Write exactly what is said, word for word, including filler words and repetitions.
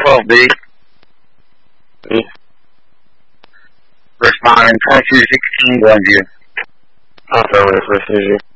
twelve B. B. Responding twenty-two sixteen Glenview. Affirmative, receive you.